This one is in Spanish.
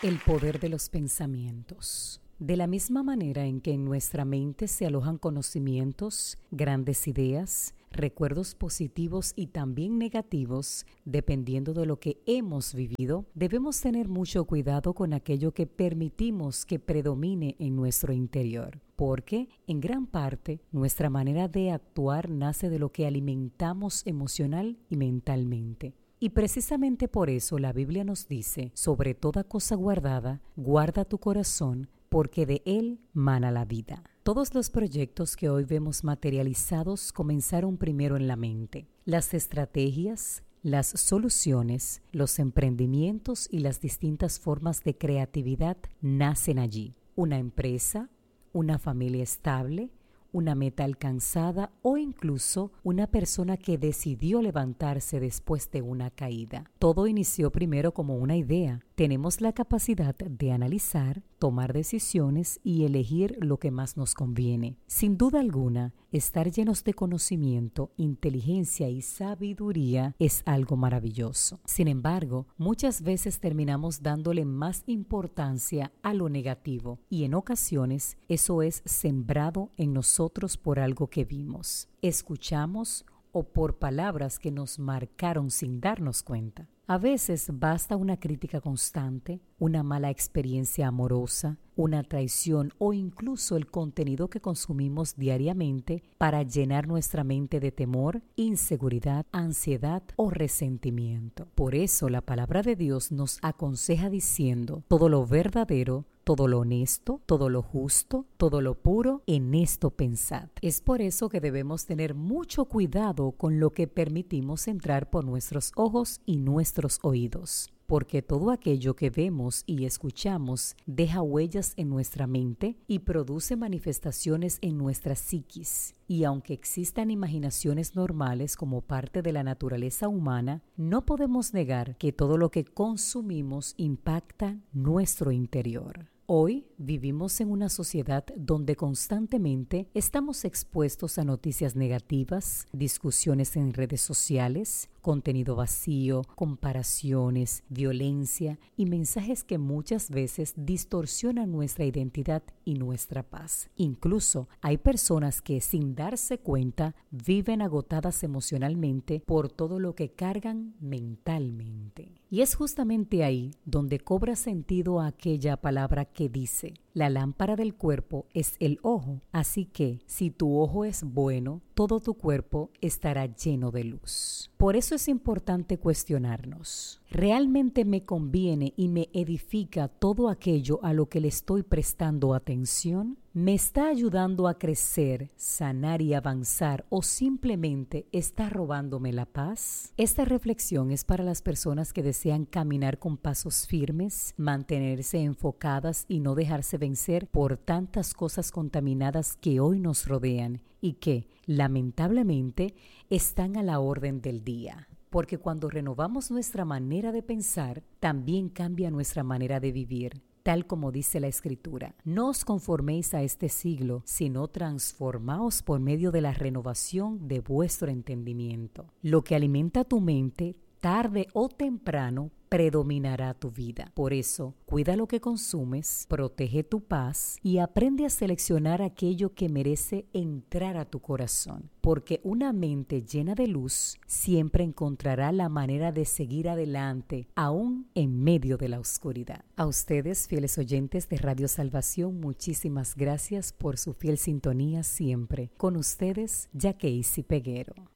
El poder de los pensamientos. De la misma manera en que en nuestra mente se alojan conocimientos, grandes ideas, recuerdos positivos y también negativos, dependiendo de lo que hemos vivido, debemos tener mucho cuidado con aquello que permitimos que predomine en nuestro interior, porque en gran parte nuestra manera de actuar nace de lo que alimentamos emocional y mentalmente. Y precisamente por eso la Biblia nos dice, sobre toda cosa guardada, guarda tu corazón, porque de él mana la vida. Todos los proyectos que hoy vemos materializados comenzaron primero en la mente. Las estrategias, las soluciones, los emprendimientos y las distintas formas de creatividad nacen allí. Una empresa, una familia estable, una meta alcanzada o incluso una persona que decidió levantarse después de una caída. Todo inició primero como una idea. Tenemos la capacidad de analizar, tomar decisiones y elegir lo que más nos conviene. Sin duda alguna, estar llenos de conocimiento, inteligencia y sabiduría es algo maravilloso. Sin embargo, muchas veces terminamos dándole más importancia a lo negativo y en ocasiones eso es sembrado en nosotros por algo que vimos, escuchamos o por palabras que nos marcaron sin darnos cuenta. A veces basta una crítica constante, una mala experiencia amorosa, una traición o incluso el contenido que consumimos diariamente para llenar nuestra mente de temor, inseguridad, ansiedad o resentimiento. Por eso la palabra de Dios nos aconseja diciendo: todo lo verdadero, todo lo honesto, todo lo justo, todo lo puro, en esto pensad. Es por eso que debemos tener mucho cuidado con lo que permitimos entrar por nuestros ojos y nuestros oídos, porque todo aquello que vemos y escuchamos deja huellas en nuestra mente y produce manifestaciones en nuestra psiquis. Y aunque existan imaginaciones normales como parte de la naturaleza humana, no podemos negar que todo lo que consumimos impacta nuestro interior. Hoy vivimos en una sociedad donde constantemente estamos expuestos a noticias negativas, discusiones en redes sociales, contenido vacío, comparaciones, violencia y mensajes que muchas veces distorsionan nuestra identidad y nuestra paz. Incluso hay personas que sin darse cuenta viven agotadas emocionalmente por todo lo que cargan mentalmente. Y es justamente ahí donde cobra sentido aquella palabra que dice: la lámpara del cuerpo es el ojo, así que si tu ojo es bueno, todo tu cuerpo estará lleno de luz. Por eso es importante cuestionarnos: ¿realmente me conviene y me edifica todo aquello a lo que le estoy prestando atención? ¿Me está ayudando a crecer, sanar y avanzar o simplemente está robándome la paz? Esta reflexión es para las personas que desean caminar con pasos firmes, mantenerse enfocadas y no dejarse vencer por tantas cosas contaminadas que hoy nos rodean y que, lamentablemente, están a la orden del día. Porque cuando renovamos nuestra manera de pensar, también cambia nuestra manera de vivir. Tal como dice la Escritura: no os conforméis a este siglo, sino transformaos por medio de la renovación de vuestro entendimiento. Lo que alimenta tu mente, tarde o temprano, predominará tu vida. Por eso, cuida lo que consumes, protege tu paz y aprende a seleccionar aquello que merece entrar a tu corazón. Porque una mente llena de luz siempre encontrará la manera de seguir adelante, aún en medio de la oscuridad. A ustedes, fieles oyentes de Radio Salvación, muchísimas gracias por su fiel sintonía siempre. Con ustedes, Jacqueisy Peguero.